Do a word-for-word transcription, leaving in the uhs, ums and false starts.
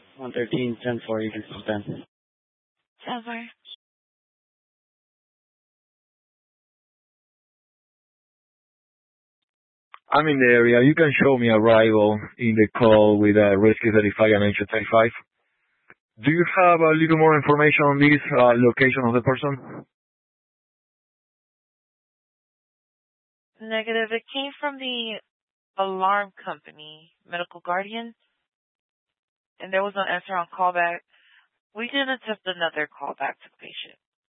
one thirteen, ten four, you can stand. Over. I'm in the area. You can show me arrival in the call with uh, Rescue thirty-five and H thirty-five. Do you have a little more information on this uh, location of the person? Negative. It came from the alarm company, Medical Guardian, and there was no answer on callback. We did attempt another callback to the patient.